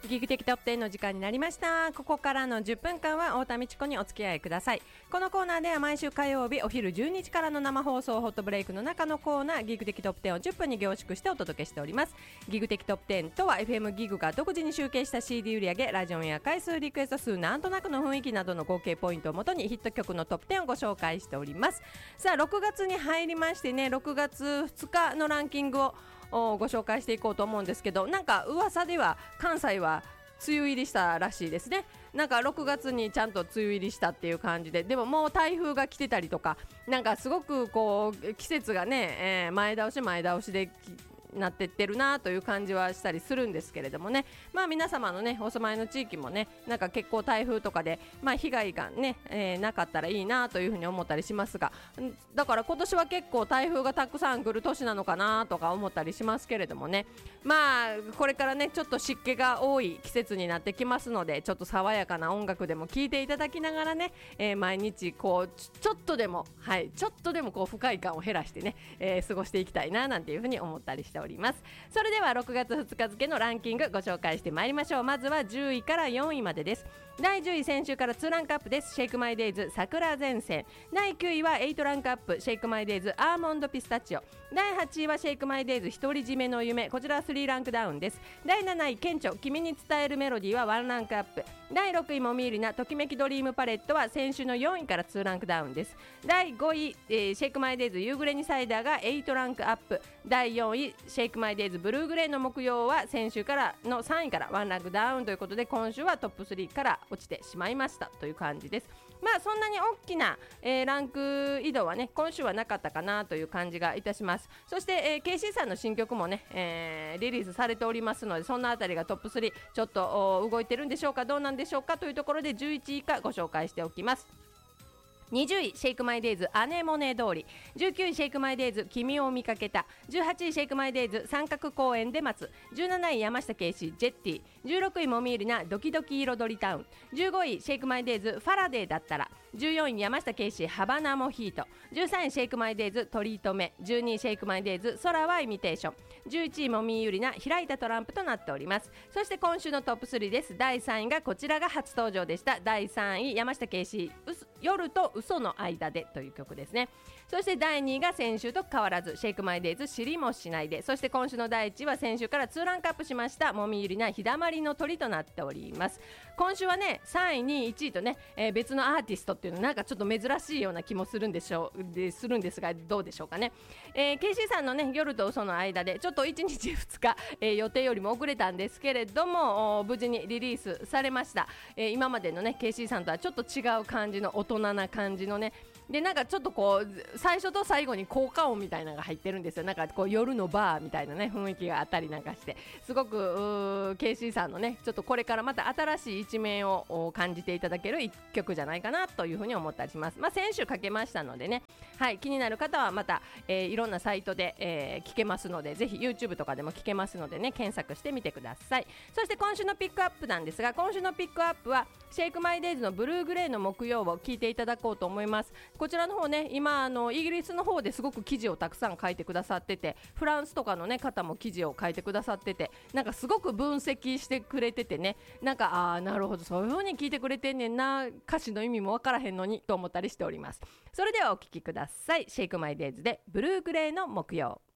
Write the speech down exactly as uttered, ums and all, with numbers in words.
ギグ的トップテンの時間になりました。ここからのじゅっぷんかんは太田美智子にお付き合いください。このコーナーでは毎週火曜日お昼じゅうにじからの生放送ホットブレイクの中のコーナーギグ的トップテンをじゅっぷんに凝縮してお届けしております。ギグ的トップテンとは エフエム ギグが独自に集計した シーディー 売上、ラジオンや回数、リクエスト数、なんとなくの雰囲気などの合計ポイントをもとにヒット曲のトップテンをご紹介しております。さあろくがつに入りましてね、ろくがつふつかのランキングをご紹介していこうと思うんですけど、なんか噂では関西は梅雨入りしたらしいですね。なんかろくがつにちゃんと梅雨入りしたっていう感じで、でももう台風が来てたりとか、なんかすごくこう季節がね、えー、前倒し前倒しでなってってるなという感じはしたりするんですけれどもね、まあ皆様のねお住まいの地域もね、なんか結構台風とかでまあ被害がね、えー、なかったらいいなというふうに思ったりしますが、だから今年は結構台風がたくさん来る年なのかなとか思ったりしますけれどもね、まあこれからねちょっと湿気が多い季節になってきますので、ちょっと爽やかな音楽でも聴いていただきながらね、えー、毎日こうちょちょっとでもはいちょっとでもこう不快感を減らしてね、えー、過ごしていきたいななんていうふうに思ったりしております。それではろくがつふつか付のランキングご紹介してまいりましょう。まずはじゅういからよんいまでです。だいじゅうい、先週からにランクアップです。シェイクマイデイズ桜前線。だいきゅういははちランクアップ、シェイクマイデイズアーモンドピスタチオ。だいはちいはシェイクマイデイズ独り占めの夢、こちらはさんランクダウンです。だいなない顕著君に伝えるメロディーはいちランクアップ。だいろくいもみーりなときめきドリームパレットは先週のよんいからにランクダウンです。だいごい、えー、シェイクマイデイズ夕暮れにサイダーがはちランクアップ。だいよんいシェイクマイデイズブルーグレーの木曜は先週からのさんいからいちランクダウンということで、今週はトップスリーから落ちてしまいましたという感じです。まあそんなに大きな、えー、ランク移動はね今週はなかったかなという感じがいたします。そして、えー、ケーシー さんの新曲もね、えー、リリースされておりますので、そんなあたりがトップスリーちょっと動いてるんでしょうか、どうなんでしょうかというところでじゅういちい以下ご紹介しておきます。にじゅういシェイクマイデイズアネモネ通り、じゅうきゅういシェイクマイデイズ君を見かけた、じゅうはちいシェイクマイデイズ三角公園で待つ、じゅうなない山下圭司ジェッティ、じゅうろくいもみーりなドキドキ彩りタウン、じゅうごいシェイクマイデイズファラデーだったら、じゅうよんい山下圭司ハバナモヒート、じゅうさんいシェイクマイデイズトリートメ、じゅうにいシェイクマイデイズ空はイミテーション、じゅういちいもみーゆりな開いたトランプとなっております。そして今週のトップスリーです。だいさんいがこちらが初登場でした。だいさんい山下圭司夜と嘘の間でという曲ですね。そしてだいにいが先週と変わらずシェイクマイデイズ知りもしないで、そして今週のだいいちいは先週からにランクアップしましたもみゆりな日だまりの鳥となっております。今週はねさんいにいいちいとね、えー、別のアーティストっていうのなんかちょっと珍しいような気もするんでしょうでするんですが、どうでしょうかね。えー、ケーシー さんのね夜と嘘の間でちょっといちにちふつか、えー、予定よりも遅れたんですけれども無事にリリースされました。えー、今までのね ケーシー さんとはちょっと違う感じの大人な感じのね、でなんかちょっとこう最初と最後に効果音みたいなのが入ってるんですよ。なんかこう夜のバーみたいなね雰囲気があったりなんかして、すごく ケーシー さんのねちょっとこれからまた新しい一面を感じていただける一曲じゃないかなというふうに思ったりします。まあ先週かけましたのでね、はい、気になる方はまた、えー、いろんなサイトで、えー、聞けますので、ぜひ YouTube とかでも聞けますのでね、検索してみてください。そして今週のピックアップなんですが、今週のピックアップはシェイクマイデイズのブルーグレーの木曜を聞いていただこうと思います。こちらの方ね、今あのイギリスの方ですごく記事をたくさん書いてくださってて、フランスとかの、ね、方も記事を書いてくださってて、なんかすごく分析してくれててね、なんかあーなるほどそういう風に聞いてくれてんねんな、歌詞の意味もわからへんのにと思ったりしております。それではお聞きください。シェイクマイデイズでブルーグレーの木曜。